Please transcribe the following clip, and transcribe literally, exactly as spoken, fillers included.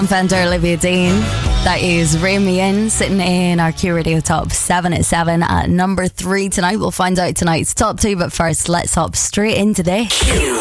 Fender Olivia Dean. That is Rein Me In, sitting in our Q Radio Top seven at seven at number three tonight. We'll find out tonight's top two, but first let's hop straight into this.